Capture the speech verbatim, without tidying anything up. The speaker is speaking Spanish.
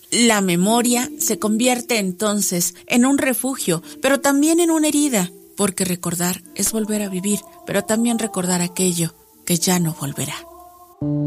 La memoria se convierte entonces en un refugio, pero también en una herida, porque recordar es volver a vivir, pero también recordar aquello que ya no volverá.